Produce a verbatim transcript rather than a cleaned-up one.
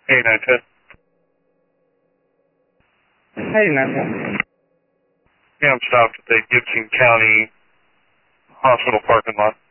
Hey, nine ten. Hey, nine one. Yeah, I'm stopped at the Gibson County Hospital parking lot.